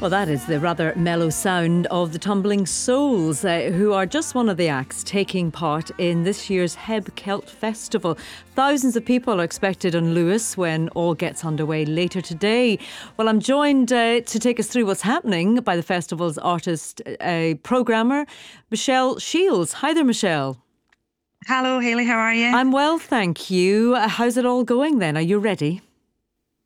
Well, that is the rather mellow sound of the Tumbling Souls, who are just one of the acts taking part in this year's Heb Celt Festival. Thousands of people are expected on Lewis when all gets underway later today. Well, I'm joined to take us through what's happening by the festival's artist programmer, Michelle Shields. Hi there, Michelle. Hello, Hayley, how are you? I'm well, thank you. How's it all going then? Are you ready?